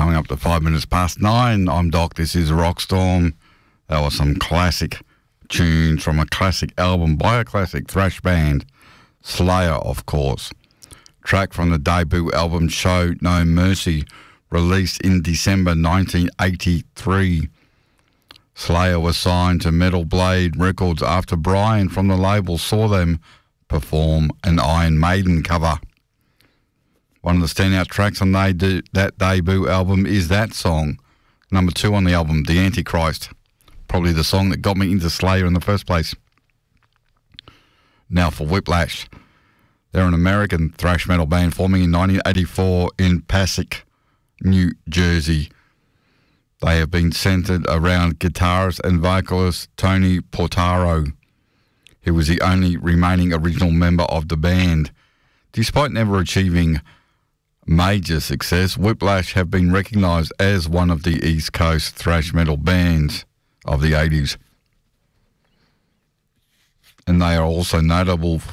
coming up to 5 minutes past 9. I'm Doc. This is Rockstorm. That was some classic tunes from a classic album by a classic thrash band, Slayer, of course. Track from the debut album Show No Mercy, released in December 1983. Slayer was signed to Metal Blade Records after Brian from the label saw them perform an Iron Maiden cover. One of the standout tracks on that debut album is that song, number 2 on the album, The Antichrist. Probably the song that got me into Slayer in the first place. Now for Whiplash. They're an American thrash metal band forming in 1984 in Passaic, New Jersey. They have been centered around guitarist and vocalist Tony Portaro, who was the only remaining original member of the band. Despite never achieving major success, Whiplash have been recognised as one of the East Coast thrash metal bands of the 80s. And they are also notable